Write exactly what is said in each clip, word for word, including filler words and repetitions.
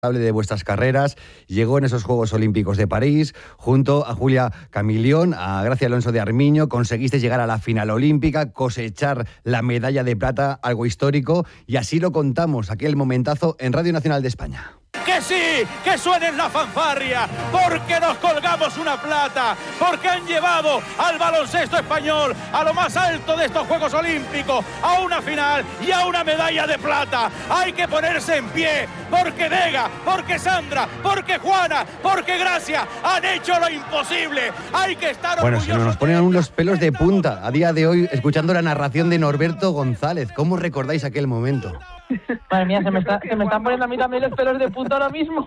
de vuestras carreras, llegó en esos Juegos Olímpicos de París, junto a Julia Camilión, a Gracia Alonso de Armiño, conseguiste llegar a la final olímpica, cosechar la medalla de plata, algo histórico, y así lo contamos, aquel momentazo en Radio Nacional de España. ¡Que sí! ¡Que suene la fanfarria! Porque nos colgamos una plata, porque han llevado al baloncesto español a lo más alto de estos Juegos Olímpicos, a una final y a una medalla de plata. Hay que ponerse en pie, porque Vega, porque Sandra, porque Juana, porque Gracia han hecho lo imposible. Hay que estar Bueno, orgullosos. se nos ponen aún los pelos de punta a día de hoy escuchando la narración de Norberto González. ¿Cómo recordáis aquel momento? Madre mía, se me, está, se me están poniendo a mí también los pelos de punta ahora mismo.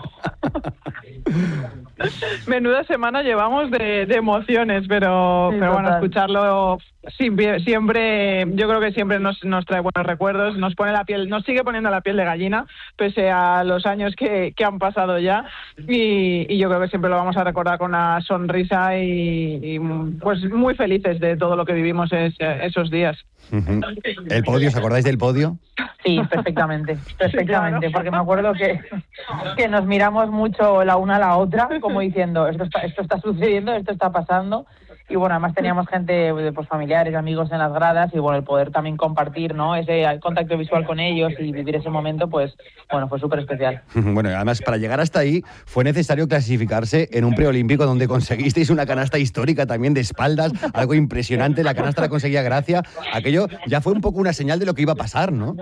Menuda semana llevamos de, de emociones, pero, Sí, pero bueno, total. escucharlo siempre, siempre, yo creo que siempre nos, nos trae buenos recuerdos, nos pone la piel, nos sigue poniendo la piel de gallina, pese a los años que, que han pasado ya, y, y yo creo que siempre lo vamos a recordar con una sonrisa y, y pues muy felices de todo lo que vivimos es, esos días. ¿El podio? ¿Os acordáis del podio? Sí, perfectamente, perfectamente, claro. porque me acuerdo que, que nos miramos mucho la una a la otra, como diciendo, esto está, esto está sucediendo, esto está pasando, y bueno, además teníamos gente, pues familiares, amigos en las gradas, y bueno, el poder también compartir, ¿no?, ese contacto visual con ellos y vivir ese momento, pues bueno, fue súper especial. Bueno, además para llegar hasta ahí fue necesario clasificarse en un preolímpico donde conseguisteis una canasta histórica también de espaldas, algo impresionante, la canasta la conseguía Gracia, aquello ya fue un poco una señal de lo que iba a pasar, ¿no?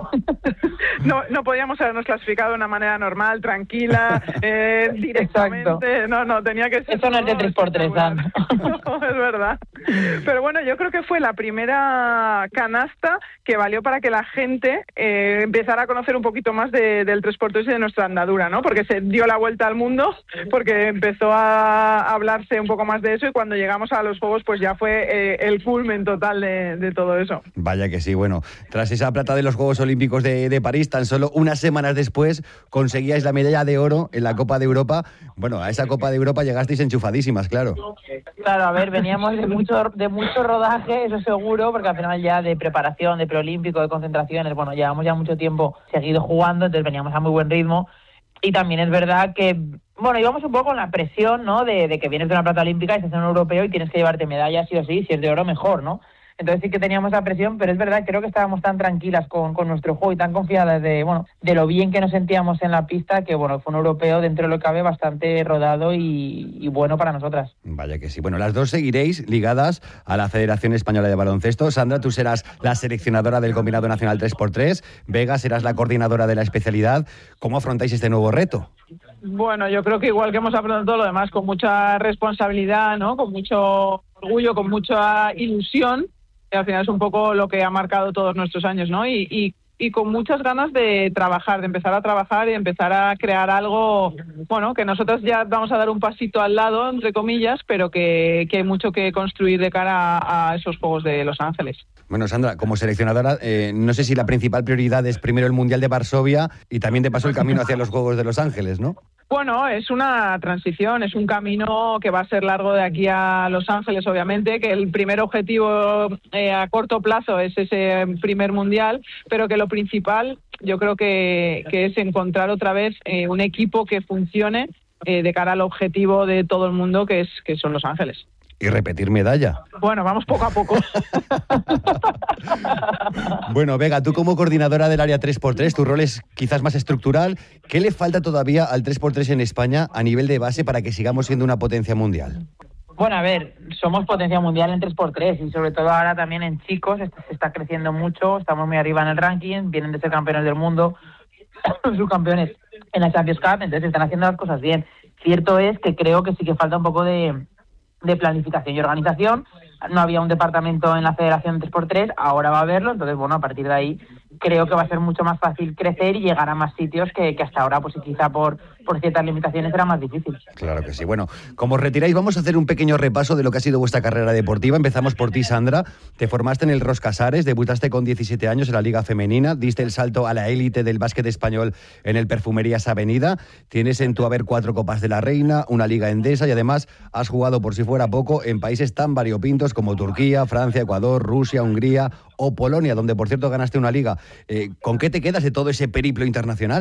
No, no podíamos habernos clasificado de una manera normal, tranquila, eh, directamente. Exacto. No, no, tenía que ser. Eso no es de tres por tres, Dan. No, es verdad. Pero bueno, yo creo que fue la primera canasta que valió para que la gente eh, empezara a conocer un poquito más de, del tres por tres y de nuestra andadura, ¿no? Porque se dio la vuelta al mundo, porque empezó a hablarse un poco más de eso, y cuando llegamos a los Juegos, pues ya fue eh, el culmen total de, de todo eso. Vaya que sí, bueno, tras esa plata de los Juegos Olímpicos de, de París, tan solo unas semanas después conseguíais la medalla de oro en la Copa de Europa. Bueno, a esa Copa de Europa llegasteis enchufadísimas, claro. Claro, a ver, veníamos de mucho de mucho rodaje, eso seguro, porque al final ya de preparación, de preolímpico, de concentraciones, bueno, llevamos ya mucho tiempo seguido jugando, entonces veníamos a muy buen ritmo. Y también es verdad que, bueno, íbamos un poco con la presión, ¿no?, de, de que vienes de una plata olímpica y estás en un europeo y tienes que llevarte medallas sí o sí, si es de oro mejor, ¿no? Entonces sí que teníamos la presión, pero es verdad, creo que estábamos tan tranquilas con, con nuestro juego y tan confiadas de, bueno, de lo bien que nos sentíamos en la pista, que bueno, fue un europeo dentro de lo que cabe bastante rodado y, y bueno para nosotras. Vaya que sí. Bueno, las dos seguiréis ligadas a la Federación Española de Baloncesto. Sandra, tú serás la seleccionadora del Combinado Nacional tres por tres. Vega, serás la coordinadora de la especialidad. ¿Cómo afrontáis este nuevo reto? Bueno, yo creo que igual que hemos aprendido todo lo demás, con mucha responsabilidad, ¿no?, con mucho orgullo, con mucha ilusión, que al final es un poco lo que ha marcado todos nuestros años, ¿no? Y, y, y con muchas ganas de trabajar, de empezar a trabajar y empezar a crear algo, bueno, que nosotros ya vamos a dar un pasito al lado, entre comillas, pero que, que hay mucho que construir de cara a, a esos Juegos de Los Ángeles. Bueno, Sandra, como seleccionadora, eh, no sé si la principal prioridad es primero el Mundial de Varsovia y también de paso el camino hacia los Juegos de Los Ángeles, ¿no? Bueno, es una transición, es un camino que va a ser largo de aquí a Los Ángeles, obviamente, que el primer objetivo eh, a corto plazo es ese primer mundial, pero que lo principal yo creo que, que es encontrar otra vez eh, un equipo que funcione eh, de cara al objetivo de todo el mundo, que es que son Los Ángeles. Y repetir medalla. Bueno, vamos poco a poco. Bueno, Vega, tú como coordinadora del área tres por tres, tu rol es quizás más estructural. ¿Qué le falta todavía al tres por tres en España a nivel de base para que sigamos siendo una potencia mundial? Bueno, a ver, somos potencia mundial en tres por tres y sobre todo ahora también en chicos, esto se está creciendo mucho, estamos muy arriba en el ranking, vienen de ser campeones del mundo, subcampeones en la Champions Cup, entonces están haciendo las cosas bien. Cierto es que creo que sí que falta un poco de... de planificación y organización. No había un departamento en la Federación tres por tres, ahora va a haberlo, entonces bueno, a partir de ahí creo que va a ser mucho más fácil crecer y llegar a más sitios que, que hasta ahora, pues quizá por, por ciertas limitaciones era más difícil. Claro que sí. Bueno, como os retiráis, vamos a hacer un pequeño repaso de lo que ha sido vuestra carrera deportiva. Empezamos por ti, Sandra. Te formaste en el Ros Casares, debutaste con diecisiete años en la Liga Femenina, diste el salto a la élite del básquet español en el Perfumerías Avenida, tienes en tu haber cuatro Copas de la Reina, una Liga Endesa y además has jugado, por si fuera poco, en países tan variopintos como Turquía, Francia, Ecuador, Rusia, Hungría o Polonia, donde por cierto ganaste una liga. Eh, ¿Con qué te quedas de todo ese periplo internacional?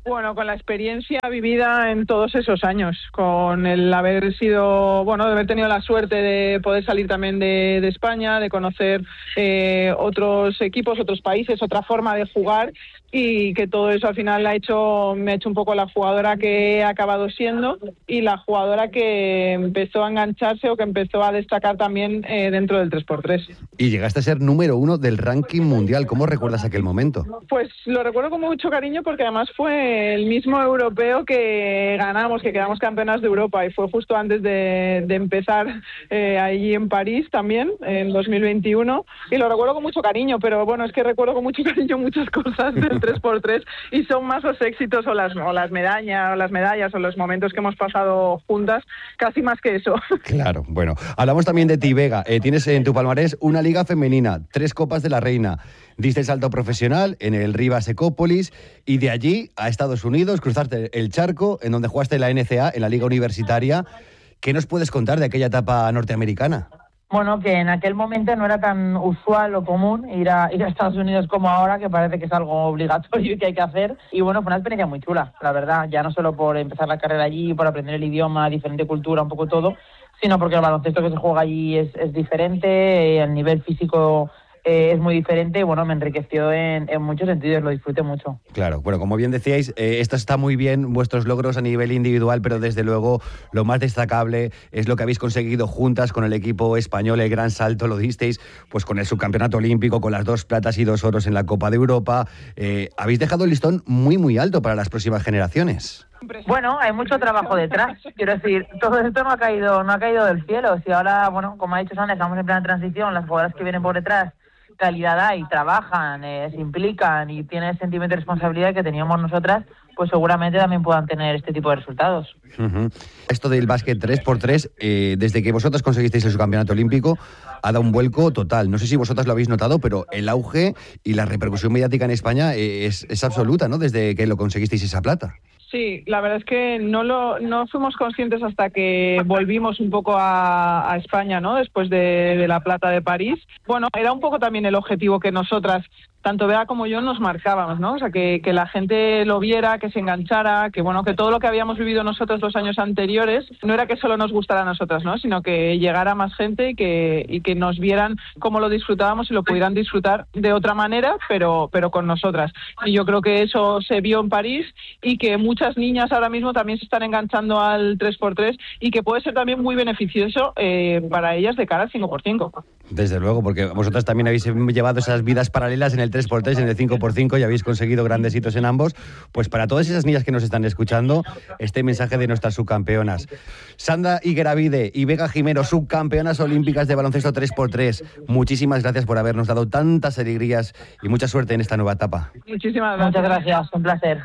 Bueno, con la experiencia vivida en todos esos años, con el haber sido, bueno, de haber tenido la suerte de poder salir también de, de España, de conocer eh, otros equipos, otros países, otra forma de jugar, y que todo eso al final ha hecho, me ha hecho un poco la jugadora que he acabado siendo y la jugadora que empezó a engancharse o que empezó a destacar también eh, dentro del tres por tres. Y llegaste a ser número uno del ranking mundial. ¿Cómo recuerdas aquel momento? Pues lo recuerdo con mucho cariño porque además fue el mismo europeo que ganamos, que quedamos campeonas de Europa, y fue justo antes de, de empezar eh, allí en París también, en dos mil veintiuno, y lo recuerdo con mucho cariño, pero bueno, es que recuerdo con mucho cariño muchas cosas del tres por tres y son más los éxitos o las, o las medallas o las medallas o los momentos que hemos pasado juntas, casi más que eso. Claro, bueno, hablamos también de ti, Vega. Eh, tienes en tu palmarés una liga femenina, tres Copas de la Reina, diste el salto profesional en el Rivas Ecópolis y de allí a Estados Unidos, cruzaste el charco, en donde jugaste en la N C A, en la Liga Universitaria. ¿Qué nos puedes contar de aquella etapa norteamericana? Bueno, que en aquel momento no era tan usual o común ir a, ir a Estados Unidos como ahora, que parece que es algo obligatorio y que hay que hacer. Y bueno, fue una experiencia muy chula, la verdad. Ya no solo por empezar la carrera allí, por aprender el idioma, diferente cultura, un poco todo, sino porque el baloncesto que se juega allí es, es diferente, el nivel físico Eh, es muy diferente y bueno, me enriqueció en, en muchos sentidos, lo disfruté mucho. Claro, bueno, como bien decíais, eh, esto está muy bien, vuestros logros a nivel individual, pero desde luego lo más destacable es lo que habéis conseguido juntas con el equipo español, el gran salto lo disteis, pues con el subcampeonato olímpico, con las dos platas y dos oros en la Copa de Europa. Eh, habéis dejado el listón muy, muy alto para las próximas generaciones. Bueno, hay mucho trabajo detrás. Quiero decir, todo esto no ha caído, no ha caído del cielo. Si ahora, bueno, como ha dicho Sandra, estamos en plena transición, las jugadoras que vienen por detrás calidad hay, trabajan, eh, se implican y tienen el sentimiento de responsabilidad que teníamos nosotras, pues seguramente también puedan tener este tipo de resultados. Uh-huh. Esto del básquet tres por tres, eh, desde que vosotras conseguisteis el subcampeonato olímpico, ha dado un vuelco total. No sé si vosotras lo habéis notado, pero el auge y la repercusión mediática en España eh, es, es absoluta, ¿no? Desde que lo conseguisteis esa plata. Sí, la verdad es que no lo no fuimos conscientes hasta que volvimos un poco a, a España, ¿no? Después de, de la plata de París. Bueno, era un poco también el objetivo que nosotras, tanto Bea como yo, nos marcábamos, ¿no? O sea, que, que la gente lo viera, que se enganchara, que bueno, que todo lo que habíamos vivido nosotros los años anteriores no era que solo nos gustara a nosotras, ¿no? Sino que llegara más gente y que y que nos vieran cómo lo disfrutábamos y lo pudieran disfrutar de otra manera, pero pero con nosotras. Y yo creo que eso se vio en París y que muchas niñas ahora mismo también se están enganchando al tres por tres y que puede ser también muy beneficioso eh, para ellas de cara al cinco por cinco. Desde luego, porque vosotras también habéis llevado esas vidas paralelas en el tres por tres, en el cinco por cinco y habéis conseguido grandes hitos en ambos. Pues para todas esas niñas que nos están escuchando, este mensaje de nuestras subcampeonas. Sandra Higueravide y Vega Jimeno, subcampeonas olímpicas de baloncesto tres por tres. Muchísimas gracias por habernos dado tantas alegrías y mucha suerte en esta nueva etapa. Muchísimas gracias. Muchas gracias, un placer.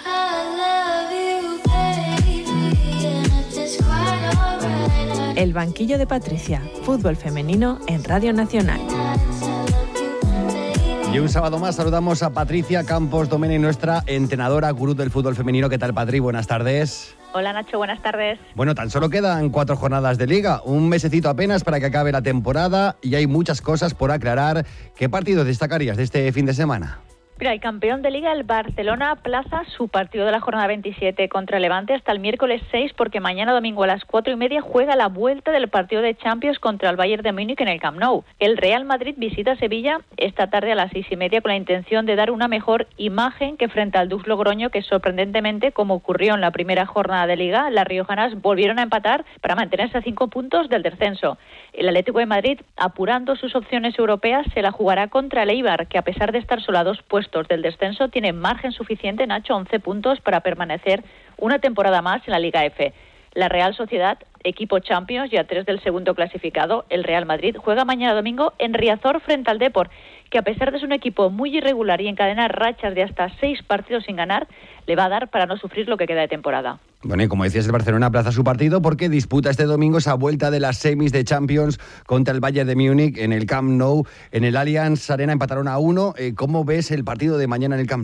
El banquillo de Patricia, fútbol femenino en Radio Nacional. Y un sábado más saludamos a Patricia Campos Domene, nuestra entrenadora gurú del fútbol femenino. ¿Qué tal, Patri? Buenas tardes. Hola, Nacho, buenas tardes. Bueno, tan solo quedan cuatro jornadas de liga, un mesecito apenas para que acabe la temporada y hay muchas cosas por aclarar. ¿Qué partido destacarías de este fin de semana? Mira, el campeón de Liga, el Barcelona, aplaza su partido de la jornada veintisiete contra el Levante hasta el miércoles seis, porque mañana domingo a las cuatro y media juega la vuelta del partido de Champions contra el Bayern de Múnich en el Camp Nou. El Real Madrid visita Sevilla esta tarde a las seis y media con la intención de dar una mejor imagen que frente al Dux Logroño, que sorprendentemente, como ocurrió en la primera jornada de Liga, las riojanas volvieron a empatar para mantenerse a cinco puntos del descenso. El Atlético de Madrid, apurando sus opciones europeas, se la jugará contra el Eibar, que a pesar de estar solo a dos puestos del descenso, tiene margen suficiente, Nacho, once puntos para permanecer una temporada más en la Liga F. La Real Sociedad, equipo Champions, ya tres del segundo clasificado, el Real Madrid, juega mañana domingo en Riazor frente al Depor, que a pesar de ser un equipo muy irregular y encadenar rachas de hasta seis partidos sin ganar, le va a dar para no sufrir lo que queda de temporada. Bueno, y como decías, el Barcelona aplaza su partido porque disputa este domingo esa vuelta de las semis de Champions contra el Bayern de Múnich en el Camp Nou. En el Allianz Arena empataron a uno. Eh, ¿Cómo ves el partido de mañana en el Camp Nou?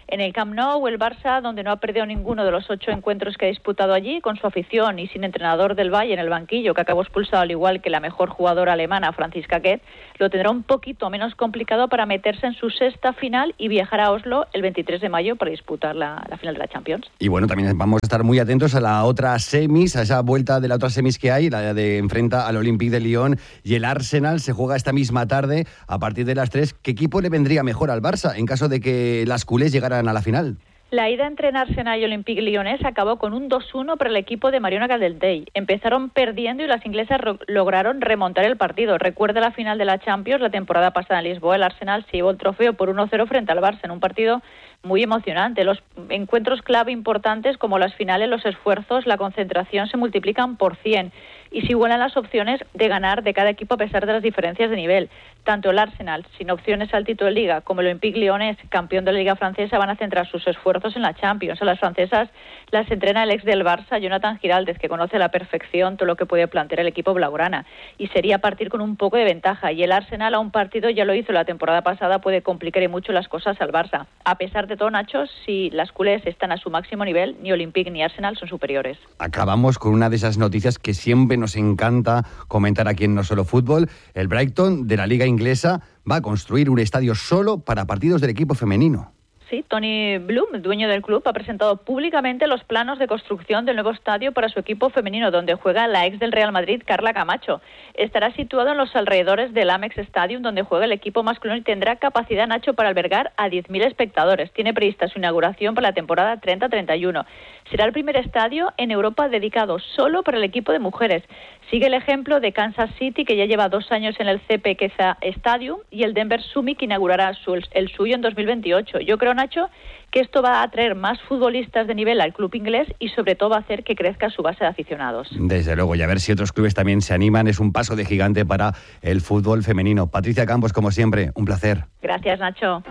En el Camp Nou, el Barça, donde no ha perdido ninguno de los ocho encuentros que ha disputado allí, con su afición y sin entrenador del Valle en el banquillo, que acabó expulsado al igual que la mejor jugadora alemana, Franziska Kett, lo tendrá un poquito menos complicado para meterse en su sexta final y viajar a Oslo el veintitrés de mayo para disputar la, la final de la Champions. Y bueno, también vamos a estar muy atentos a la otra semis, a esa vuelta de la otra semis que hay, la de enfrenta al Olympique de Lyon y el Arsenal. Se juega esta misma tarde a partir de las tres. ¿Qué equipo le vendría mejor al Barça en caso de que las culés llegaran a la final? La ida entre Arsenal y Olympique Lyonnais acabó con un dos uno para el equipo de Mariona Caldentey. Empezaron perdiendo y las inglesas ro- lograron remontar el partido. Recuerda la final de la Champions la temporada pasada en Lisboa. El Arsenal se llevó el trofeo por uno cero frente al Barça en un partido muy emocionante. Los encuentros clave importantes como las finales, los esfuerzos, la concentración se multiplican por cien. Y se igualan las opciones de ganar de cada equipo a pesar de las diferencias de nivel. Tanto el Arsenal, sin opciones al título de Liga, como el Olympique Lyonnais, campeón de la Liga francesa, van a centrar sus esfuerzos en la Champions. A las francesas las entrena el ex del Barça, Jonathan Giraldez, que conoce a la perfección todo lo que puede plantear el equipo blaugrana. Y sería partir con un poco de ventaja. Y el Arsenal a un partido, ya lo hizo la temporada pasada, puede complicar y mucho las cosas al Barça. A pesar de todo, Nacho, si las culés están a su máximo nivel, ni Olympique ni Arsenal son superiores. Acabamos con una de esas noticias que siempre nos encanta comentar aquí en No Solo Fútbol. El Brighton, de la Liga Inglesa, va a construir un estadio solo para partidos del equipo femenino. Sí, Tony Bloom, dueño del club, ha presentado públicamente los planos de construcción del nuevo estadio para su equipo femenino, donde juega la ex del Real Madrid, Carla Camacho. Estará situado en los alrededores del Amex Stadium, donde juega el equipo masculino, y tendrá capacidad, Nacho, para albergar a diez mil espectadores. Tiene prevista su inauguración para la temporada treinta treinta y uno. Será el primer estadio en Europa dedicado solo para el equipo de mujeres. Sigue el ejemplo de Kansas City, que ya lleva dos años en el C P Keza Stadium, y el Denver Summit, que inaugurará su, el suyo en dos mil veintiocho. Yo creo, Nacho, que esto va a atraer más futbolistas de nivel al club inglés y sobre todo va a hacer que crezca su base de aficionados. Desde luego, y a ver si otros clubes también se animan. Es un paso de gigante para el fútbol femenino. Patricia Campos, como siempre, un placer. Gracias, Nacho.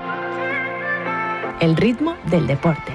El ritmo del deporte.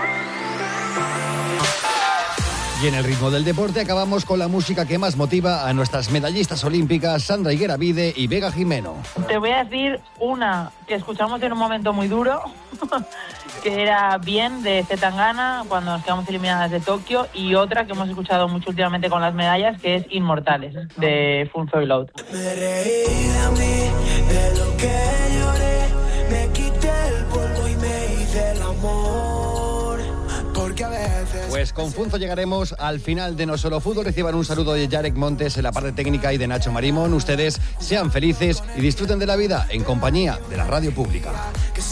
Y en el ritmo del deporte acabamos con la música que más motiva a nuestras medallistas olímpicas Sandra Higuera-Vide y Vega Jimeno. Te voy a decir una que escuchamos en un momento muy duro, que era Bien, de C. Tangana, cuando nos quedamos eliminadas de Tokio, y otra que hemos escuchado mucho últimamente con las medallas, que es Inmortales, de Funzo y Loud. Me reí a mí de lo que lloré, me quité el polvo y me hice el amor, porque a veces... Pues con Funzo llegaremos al final de No Solo Fútbol. Reciban un saludo de Jarek Montes en la parte técnica y de Nacho Marimón. Ustedes sean felices y disfruten de la vida en compañía de la radio pública.